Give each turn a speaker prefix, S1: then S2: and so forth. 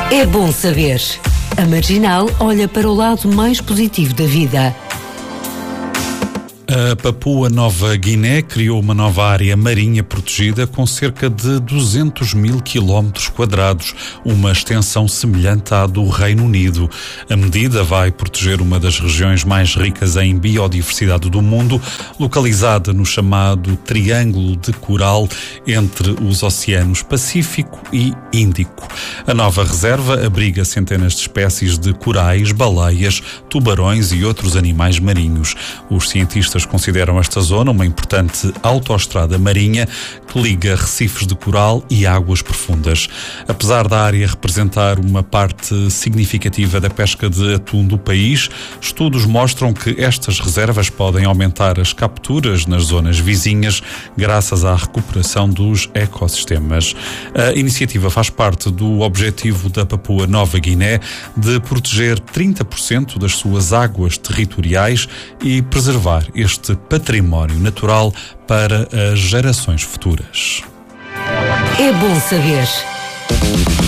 S1: É bom saber. A Marginal olha para o lado mais positivo da vida.
S2: A Papua Nova Guiné criou uma nova área marinha protegida com cerca de 200 mil quilómetros quadrados, uma extensão semelhante à do Reino Unido. A medida vai proteger uma das regiões mais ricas em biodiversidade do mundo, localizada no chamado Triângulo de Coral entre os oceanos Pacífico e Índico. A nova reserva abriga centenas de espécies de corais, baleias, tubarões e outros animais marinhos. Os cientistas consideram esta zona uma importante autoestrada marinha que liga recifes de coral e águas profundas. Apesar da área representar uma parte significativa da pesca de atum do país, estudos mostram que estas reservas podem aumentar as capturas nas zonas vizinhas graças à recuperação dos ecossistemas. A iniciativa faz parte do objetivo da Papua Nova Guiné de proteger 30% das suas águas territoriais e preservar este património natural para as gerações futuras.
S1: É bom saber.